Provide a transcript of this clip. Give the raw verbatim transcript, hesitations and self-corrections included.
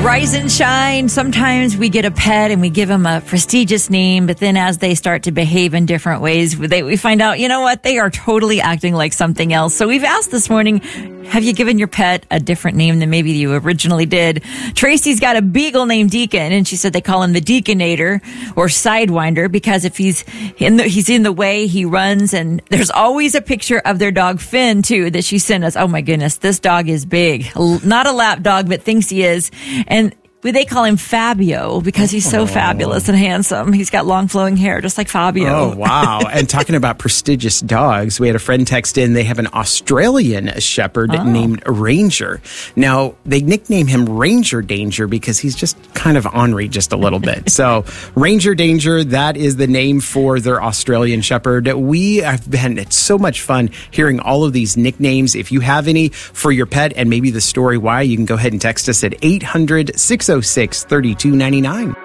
Rise and shine. Sometimes we get a pet and we give them a prestigious name, but then as they start to behave in different ways, they, we find out, you know what, they are totally acting like something else. So we've asked this morning, have you given your pet a different name than maybe you originally did? Tracy's got a beagle named Deacon, and she said they call him the Deaconator or Sidewinder because if he's in the, he's in the way, he runs. And there's always a picture of their dog Finn too that she sent us. Oh my goodness, this dog is big. Not a lap dog, but thinks he is. And they call him Fabio because he's so oh. fabulous and handsome. He's got long flowing hair, just like Fabio. Oh, wow. And talking about prestigious dogs, we had a friend text in. They have an Australian Shepherd oh. named Ranger. Now, they nickname him Ranger Danger because he's just kind of ornery just a little bit. So, Ranger Danger, that is the name for their Australian Shepherd. We have been, it's so much fun hearing all of these nicknames. If you have any for your pet and maybe the story why, you can go ahead and text us at eight hundred, six oh six, three two nine nine.